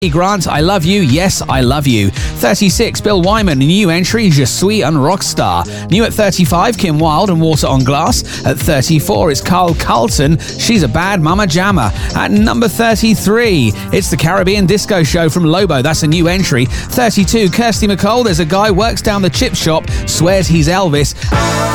Grant, I Love You, Yes, I Love You. 36, Bill Wyman, new entry, Je suis un rockstar. New at 35, Kim Wilde and Water on Glass. At 34, it's Carl Carlton, She's a Bad Mama Jamma. At number 33, it's the Caribbean Disco Show from Lobo, that's a new entry. 32, Kirsty MacColl, There's a Guy Works Down the Chip Shop, Swears He's Elvis.